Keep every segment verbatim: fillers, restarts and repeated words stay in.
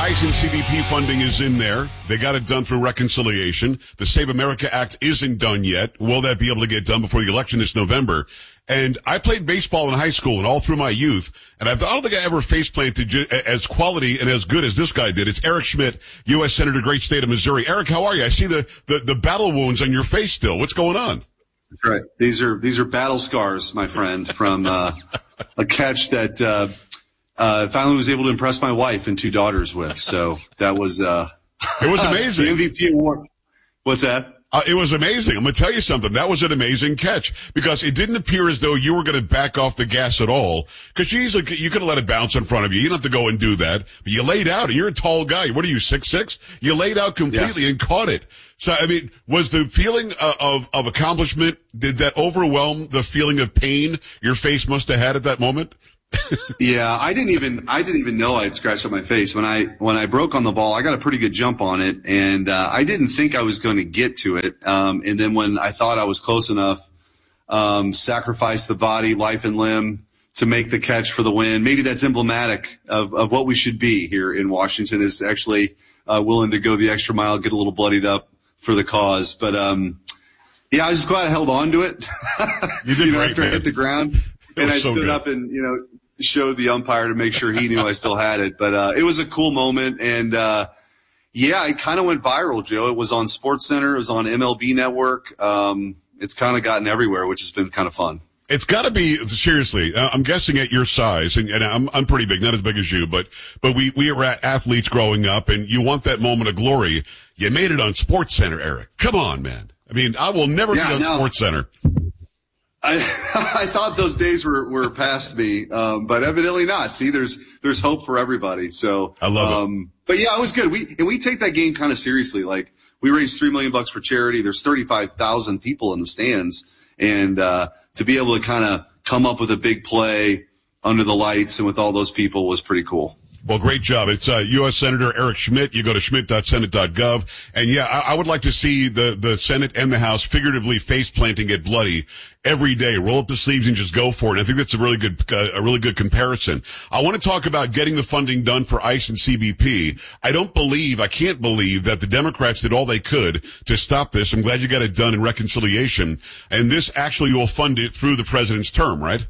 ICE and C B P funding is in there. They got it done through reconciliation. The Save America Act isn't done yet. Will that be able to get done before the election this November? And I played baseball in high school and all through my youth, and I don't think I ever face-planted as quality and as good as this guy did. It's Eric Schmitt, U S Senator, great state of Missouri. Eric, how are you? I see the, the, the battle wounds on your face still. What's going on? That's right. These are these are battle scars, my friend, from uh, a catch that uh, uh, finally was able to impress my wife and two daughters with. So that was uh, it was amazing. The M V P award. What's that? Uh, it was amazing. I'm going to tell you something. That was an amazing catch because it didn't appear as though you were going to back off the gas at all. Because you easily, you could have let it bounce in front of you. You don't have to go and do that. But you laid out, and you're a tall guy. What are you, six six? You laid out completely yeah. and caught it. So, I mean, was the feeling of, of, of accomplishment, did that overwhelm the feeling of pain your face must have had at that moment? Yeah, I didn't even I didn't even know I had scratched up my face when I when I broke on the ball. I got a pretty good jump on it, and uh, I didn't think I was going to get to it. Um, and then when I thought I was close enough, um, sacrificed the body, life and limb to make the catch for the win. Maybe that's emblematic of, of what we should be here in Washington, is actually uh, willing to go the extra mile, get a little bloodied up for the cause. But um, yeah, I was just glad I held on to it. You did you know, great, after man. I hit the ground, and I so stood good. up and you know. showed the umpire to make sure he knew I still had it. But uh, it was a cool moment. And, uh, yeah, it kind of went viral, Joe. It was on SportsCenter. It was on M L B Network. Um, it's kind of gotten everywhere, which has been kind of fun. It's got to be, seriously, uh, I'm guessing at your size, and, and I'm, I'm pretty big, not as big as you, but, but we, we were athletes growing up, and you want that moment of glory. You made it on SportsCenter, Eric. Come on, man. I mean, I will never yeah, be on no. SportsCenter. I, I thought those days were, were past me, um, but evidently not. See, there's, there's hope for everybody. So, I love um, it. But yeah, it was good. We, and we take that game kind of seriously. Like, we raised three million bucks for charity. There's thirty-five thousand people in the stands. And, uh, to be able to kind of come up with a big play under the lights and with all those people was pretty cool. Well, great job. It's uh, U S Senator Eric Schmitt. You go to schmitt dot senate dot gov. And, yeah, I, I would like to see the, the Senate and the House figuratively face-planting it bloody every day. Roll up the sleeves and just go for it. And I think that's a really good uh, a really good comparison. I want to talk about getting the funding done for ICE and C B P. I don't believe, I can't believe that the Democrats did all they could to stop this. I'm glad you got it done in reconciliation. And this actually will fund it through the president's term, right?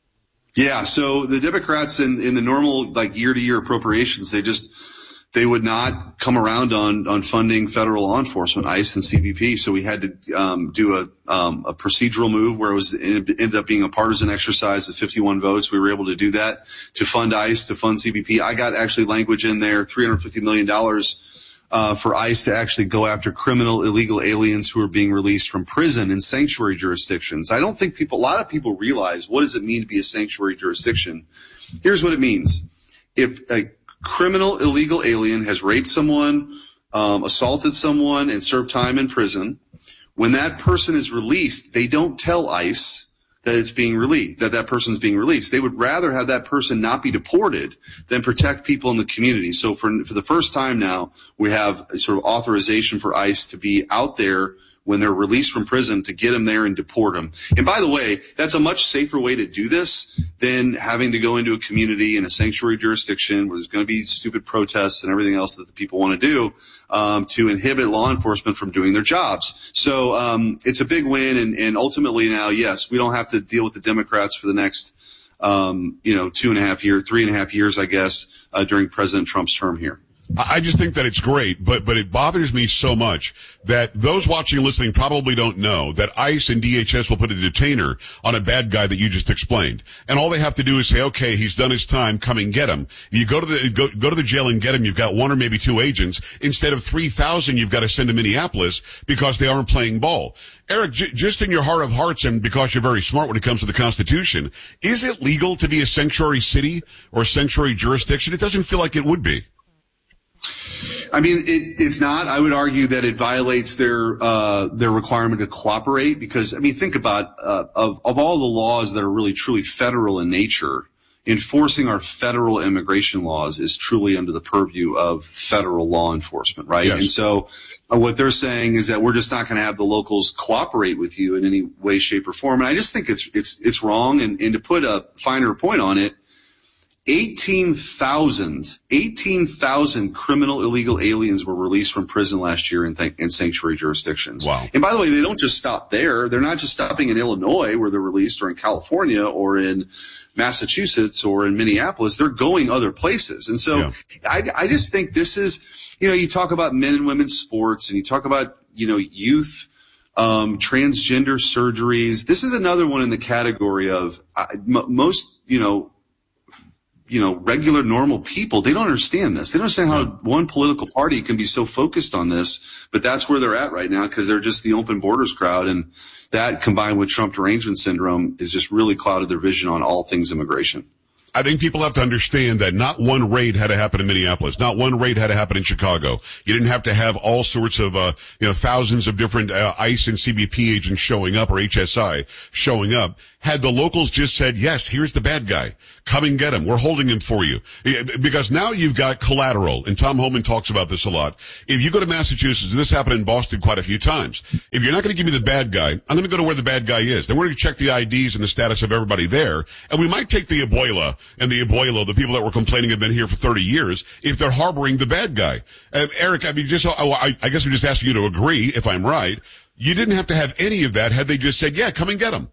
Yeah, so the Democrats in, in the normal, like, year-to-year appropriations, they just, they would not come around on, on funding federal law enforcement, ICE and C B P. So we had to, um, do a, um, a procedural move where it was, it ended up being a partisan exercise of fifty-one votes. We were able to do that to fund ICE, to fund C B P. I got actually language in there, three hundred fifty million dollars. Uh, for ICE to actually go after criminal illegal aliens who are being released from prison in sanctuary jurisdictions. I don't think people, a lot of people realize what does it mean to be a sanctuary jurisdiction. Here's what it means. If a criminal illegal alien has raped someone, um, assaulted someone, and served time in prison, when that person is released, they don't tell ICE that it's being released, that that person's being released. They would rather have that person not be deported than protect people in the community. So for, for the first time now, we have a sort of authorization for ICE to be out there when they're released from prison to get them there and deport them. And by the way, that's a much safer way to do this than having to go into a community in a sanctuary jurisdiction where there's going to be stupid protests and everything else that the people want to do, um, to inhibit law enforcement from doing their jobs. So, um, it's a big win. And, and ultimately now, yes, we don't have to deal with the Democrats for the next, um, you know, two and a half years, three and a half years, I guess, uh, during President Trump's term here. I just think that it's great, but, but it bothers me so much that those watching and listening probably don't know that ICE and D H S will put a detainer on a bad guy that you just explained. And all they have to do is say, okay, he's done his time, come and get him. You go to the, go, go to the jail and get him, you've got one or maybe two agents. Instead of three thousand, you've got to send to Minneapolis because they aren't playing ball. Eric, j- just in your heart of hearts and because you're very smart when it comes to the Constitution, is it legal to be a sanctuary city or sanctuary jurisdiction? It doesn't feel like it would be. I mean, it, it's not. I would argue that it violates their uh, their requirement to cooperate because, I mean, think about uh, of of all the laws that are really truly federal in nature, enforcing our federal immigration laws is truly under the purview of federal law enforcement, right? Yes. And so uh, what they're saying is that we're just not going to have the locals cooperate with you in any way, shape, or form. And I just think it's it's it's wrong. And, and to put a finer point on it, eighteen thousand, eighteen thousand criminal illegal aliens were released from prison last year in, th- in sanctuary jurisdictions. Wow. And by the way, they don't just stop there. They're not just stopping in Illinois where they're released, or in California, or in Massachusetts, or in Minneapolis. They're going other places. And so yeah. I, I just think this is, you know, you talk about men and women's sports, and you talk about, you know, youth, um, transgender surgeries. This is another one in the category of uh, m- most, you know, you know, regular, normal people. They don't understand this. They don't understand how one political party can be so focused on this, but that's where they're at right now, because they're just the open borders crowd. And that, combined with Trump derangement syndrome, is just really clouded their vision on all things immigration. I think people have to understand that not one raid had to happen in Minneapolis. Not one raid had to happen in Chicago. You didn't have to have all sorts of, uh, you know, thousands of different uh, ICE and C B P agents showing up, or H S I showing up. Had the locals just said, yes, here's the bad guy. Come and get him. We're holding him for you. Because now you've got collateral, and Tom Homan talks about this a lot. If you go to Massachusetts, and this happened in Boston quite a few times, if you're not going to give me the bad guy, I'm going to go to where the bad guy is. Then we're going to check the I Ds and the status of everybody there, and we might take the abuela and the abuelo, the people that were complaining have been here for thirty years, if they're harboring the bad guy. Uh, Eric, I mean, just, I, I guess I'm just asking you to agree, if I'm right. You didn't have to have any of that had they just said, yeah, come and get him.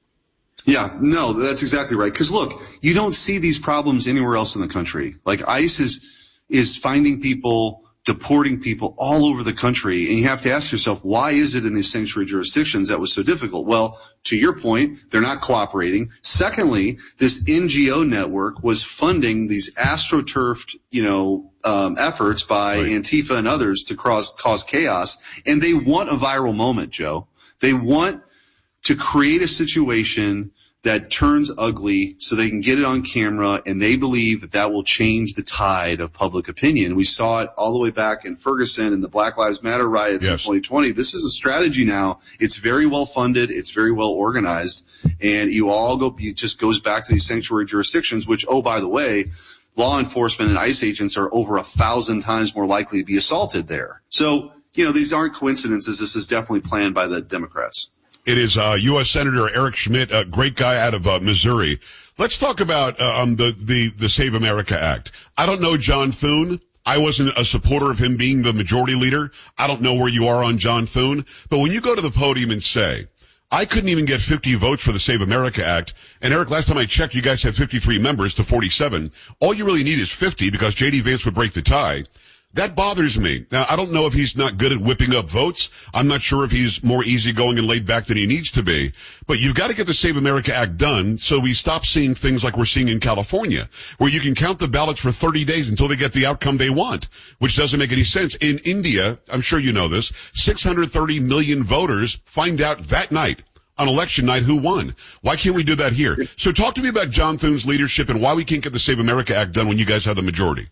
Yeah, no, that's exactly right. Because look, you don't see these problems anywhere else in the country. Like, ICE is is finding people, deporting people all over the country, and you have to ask yourself, why is it in these sanctuary jurisdictions that was so difficult? Well, to your point, they're not cooperating. Secondly, this N G O network was funding these astroturfed, you know, um, efforts by right. Antifa and others to cause cause chaos, and they want a viral moment, Joe. They want to create a situation that turns ugly so they can get it on camera, and they believe that that will change the tide of public opinion. We saw it all the way back in Ferguson and the Black Lives Matter riots yes. in twenty twenty. This is a strategy now. It's very well funded. It's very well organized. And you all go, it just goes back to these sanctuary jurisdictions, which, oh, by the way, law enforcement and ICE agents are over a thousand times more likely to be assaulted there. So, you know, these aren't coincidences. This is definitely planned by the Democrats. It is uh, U S Senator Eric Schmitt, a great guy out of uh, Missouri. Let's talk about uh, um, the, the, the Save America Act. I don't know John Thune. I wasn't a supporter of him being the majority leader. I don't know where you are on John Thune. But when you go to the podium and say, I couldn't even get fifty votes for the Save America Act, and Eric, last time I checked, you guys had fifty-three members to forty-seven. All you really need is fifty, because J D Vance would break the tie. That bothers me. Now, I don't know if he's not good at whipping up votes. I'm not sure if he's more easygoing and laid back than he needs to be. But you've got to get the Save America Act done so we stop seeing things like we're seeing in California, where you can count the ballots for thirty days until they get the outcome they want, which doesn't make any sense. In India, I'm sure you know this, six hundred thirty million voters find out that night, on election night, who won. Why can't we do that here? So talk to me about John Thune's leadership and why we can't get the Save America Act done when you guys have the majority.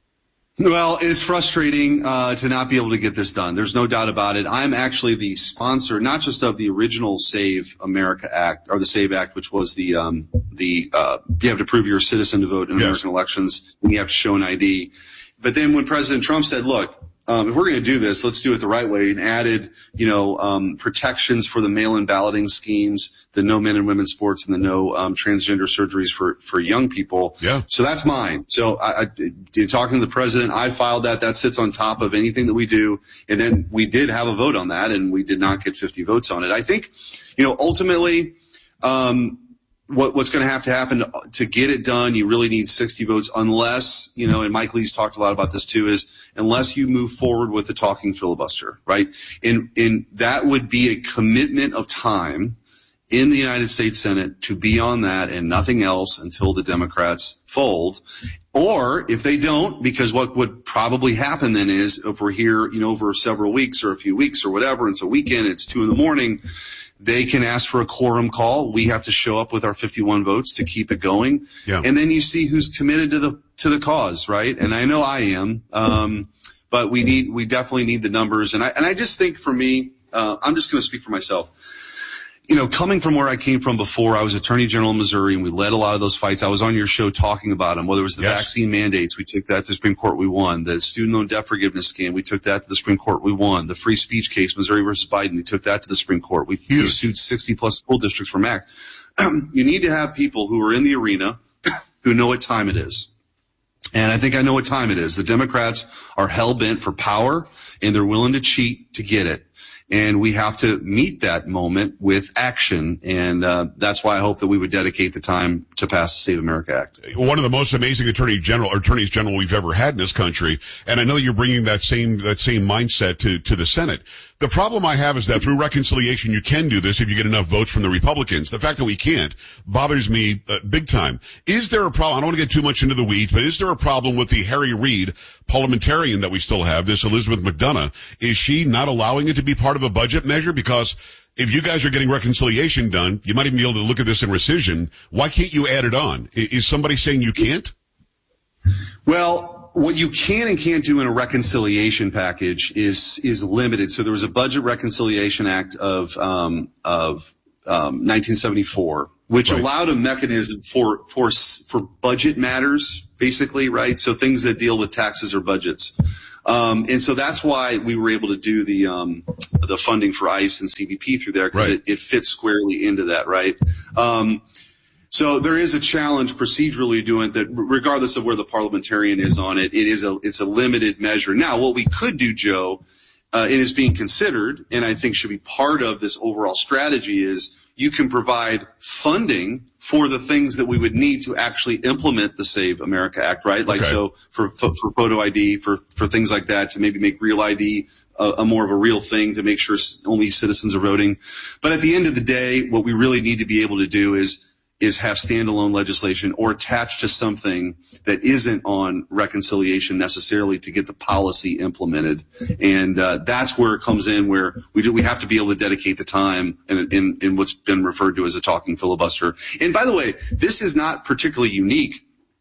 Well, it's frustrating uh to not be able to get this done. There's no doubt about it. I'm actually the sponsor, not just of the original Save America Act, or the SAVE Act, which was the um the uh you have to prove you're a citizen to vote in yes. American elections, and you have to show an I D. But then when President Trump said, look, um if we're going to do this, let's do it the right way, and added, you know, um protections for the mail-in balloting schemes, the no men and women's sports, and the no um transgender surgeries for for young people. Yeah. So that's mine. So I, I talking to the president, I filed that. That sits on top of anything that we do. And then we did have a vote on that, and we did not get fifty votes on it. I think, you know, ultimately, um what what's going to have to happen to, to get it done, you really need sixty votes, unless, you know, and Mike Lee's talked a lot about this too, is unless you move forward with the talking filibuster, right? And and that would be a commitment of time in the United States Senate to be on that and nothing else until the Democrats fold. Or if they don't, because what would probably happen then is, if we're here, you know, over several weeks or a few weeks or whatever, it's a weekend, it's two in the morning, they can ask for a quorum call. We have to show up with our fifty-one votes to keep it going. Yeah. And then you see who's committed to the, to the cause, right? And I know I am. Um, but we need, we definitely need the numbers. And I, and I just think for me, uh, I'm just going to speak for myself. You know, coming from where I came from before, I was Attorney General in Missouri, and we led a lot of those fights. I was on your show talking about them, whether it was the yes. vaccine mandates, we took that to the Supreme Court, we won. The student loan debt forgiveness scam, we took that to the Supreme Court, we won. The free speech case, Missouri versus Biden, we took that to the Supreme Court. We, we sued sixty plus school districts for M A C. You need to have people who are in the arena who know what time it is. And I think I know what time it is. The Democrats are hell-bent for power, and they're willing to cheat to get it. And we have to meet that moment with action. And uh, that's why I hope that we would dedicate the time to pass the Save America Act. One of the most amazing attorney general, or attorneys general we've ever had in this country. And I know you're bringing that same, that same mindset to, to the Senate. The problem I have is that through reconciliation, you can do this if you get enough votes from the Republicans. The fact that we can't bothers me uh, big time. Is there a problem? I don't want to get too much into the weeds, but is there a problem with the Harry Reid parliamentarian that we still have, this Elizabeth McDonough? Is she not allowing it to be part of a budget measure? Because if you guys are getting reconciliation done, you might even be able to look at this in rescission. Why can't you add it on? Is somebody saying you can't? Well, what you can and can't do in a reconciliation package is is limited. So there was a Budget Reconciliation Act of um, of um, nineteen seventy-four, which right. allowed a mechanism for for for budget matters, basically, right? So things that deal with taxes or budgets. Um, and so that's why we were able to do the um, the funding for ICE and C B P through there, because right. it, it fits squarely into that, right? Um, So there is a challenge procedurally doing that, regardless of where the parliamentarian is on it. It is a it's a limited measure. Now, what we could do, Joe, uh, it is being considered, and I think should be part of this overall strategy, is you can provide funding for the things that we would need to actually implement the Save America Act, right? Like okay. so for, for for photo I D, for for things like that, to maybe make real I D a, a more of a real thing, to make sure only citizens are voting. But at the end of the day, what we really need to be able to do is is have standalone legislation or attached to something that isn't on reconciliation necessarily to get the policy implemented. And uh, that's where it comes in, where we do we have to be able to dedicate the time in, in, in what's been referred to as a talking filibuster. And by the way, this is not particularly unique.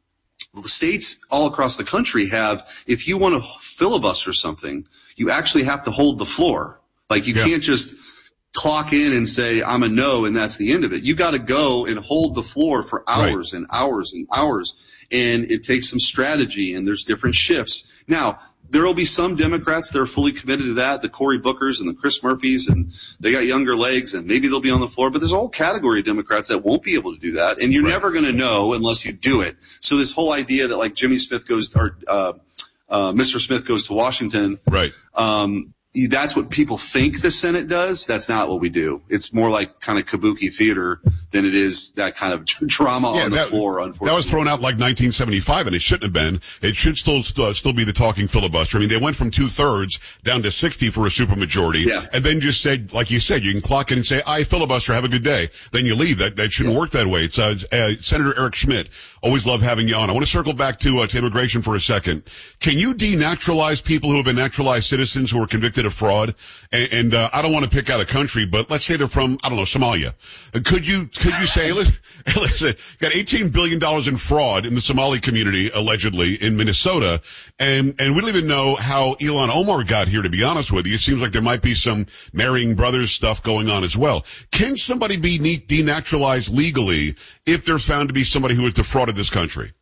States all across the country have, if you want to filibuster something, you actually have to hold the floor. Like you yeah. can't just clock in and say, I'm a no, and that's the end of it. You got to go and hold the floor for hours right. and hours and hours. And it takes some strategy, and there's different shifts. Now, there will be some Democrats that are fully committed to that, the Cory Bookers and the Chris Murphys, and they got younger legs, and maybe they'll be on the floor. But there's a whole category of Democrats that won't be able to do that, and you're right. never going to know unless you do it. So this whole idea that, like, Jimmy Smith goes, or uh, uh, Mister Smith goes to Washington, right? Um, that's what people think the Senate does. That's not what we do. It's more like kind of kabuki theater than it is that kind of drama yeah, on the that, floor, unfortunately. That was thrown out like nineteen seventy-five, and it shouldn't have been. It should still uh, still be the talking filibuster. I mean, they went from two-thirds down to sixty for a supermajority, yeah. and then just said, like you said, you can clock in and say, I filibuster, have a good day. Then you leave. That that shouldn't yeah. work that way. It's uh, uh, Senator Eric Schmitt. Always love having you on. I want to circle back to, uh, to immigration for a second. Can you denaturalize people who have been naturalized citizens who are convicted of fraud? And, and uh, I don't want to pick out a country, but let's say they're from, I don't know, Somalia. Could you, could you say, listen, listen, got eighteen billion dollars in fraud in the Somali community, allegedly, in Minnesota, and, and we don't even know how Ilhan Omar got here, to be honest with you. It seems like there might be some marrying brothers stuff going on as well. Can somebody be denaturalized legally if they're found to be somebody who has defrauded this country?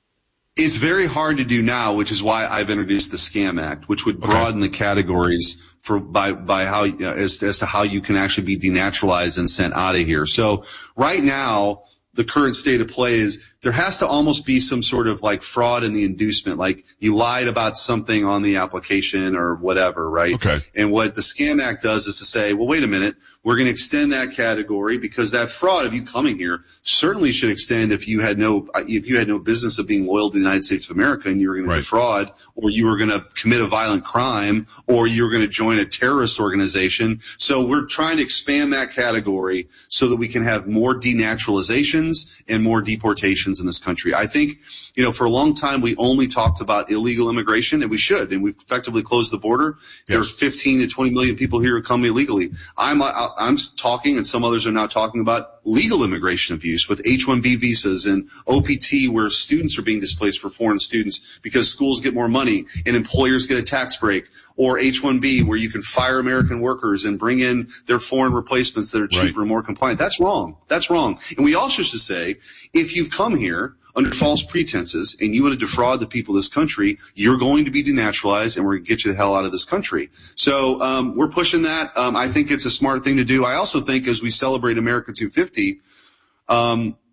It's very hard to do now, which is why I've introduced the SCAM Act, which would broaden okay. the categories for by by how uh, as as to how you can actually be denaturalized and sent out of here. So right now, the current state of play is there has to almost be some sort of like fraud in the inducement, like you lied about something on the application or whatever, right? Okay. And what the SCAM Act does is to say, well, wait a minute, we're going to extend that category because that fraud of you coming here certainly should extend if you had no if you had no business of being loyal to the United States of America and you were going right. to defraud, or you were going to commit a violent crime, or you were going to join a terrorist organization. So we're trying to expand that category so that we can have more denaturalizations and more deportations in this country. I think, you know, for a long time we only talked about illegal immigration, and we should, and we've effectively closed the border. Yes. There are fifteen to twenty million people here who come illegally. I'm I'm talking, and some others are now talking about legal immigration abuse with H one B visas and O P T, where students are being displaced for foreign students because schools get more money and employers get a tax break. Or H one B, where you can fire American workers and bring in their foreign replacements that are cheaper right. and more compliant. That's wrong. That's wrong. And we also should say, if you've come here under false pretenses and you want to defraud the people of this country, you're going to be denaturalized, and we're going to get you the hell out of this country. So um, we're pushing that. Um, I think it's a smart thing to do. I also think as we celebrate America two fifty, um,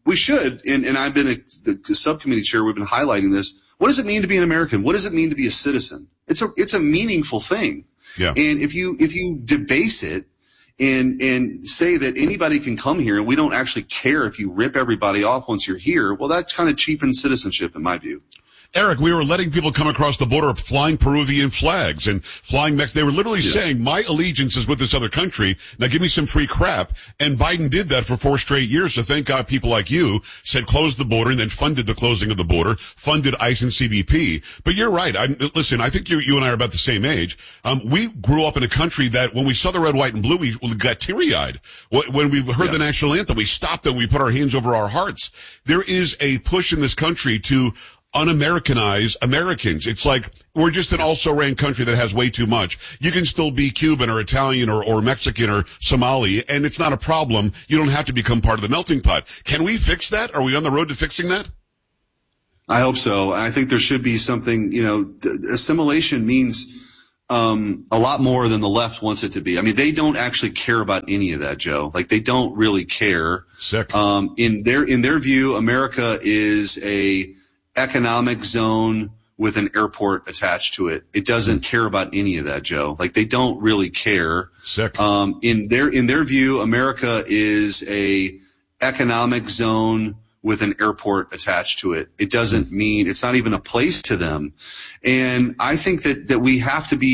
we should, and, and I've been a the, the subcommittee chair, we've been highlighting this. What does it mean to be an American? What does it mean to be a citizen? It's a, it's a meaningful thing. Yeah. And if you, if you debase it and, and say that anybody can come here and we don't actually care if you rip everybody off once you're here, well, that kind of cheapens citizenship in my view. Eric, we were letting people come across the border flying Peruvian flags and flying Mex. They were literally yeah. saying, my allegiance is with this other country. Now give me some free crap. And Biden did that for four straight years. So thank God people like you said close the border and then funded the closing of the border, funded ICE and C B P. But you're right. I, listen, I think you, you and I are about the same age. Um, we grew up in a country that when we saw the red, white, and blue, we got teary-eyed. When we heard yeah. the national anthem, we stopped and we put our hands over our hearts. There is a push in this country to un-Americanize Americans. It's like we're just an also-ran country that has way too much. You can still be Cuban or Italian or, or Mexican or Somali, and it's not a problem. You don't have to become part of the melting pot. Can we fix that? Are we on the road to fixing that? I hope so. I think there should be something, you know, th- assimilation means um a lot more than the left wants it to be. I mean, they don't actually care about any of that, Joe. Like, they don't really care. Sick. Um, in their, in their view, America is a economic zone with an airport attached to it. It doesn't care about any of that, Joe. Like, they don't really care. Sick. Um, in their, in their view, America is a economic zone with an airport attached to it. It doesn't mean, it's not even a place to them. And I think that, that we have to be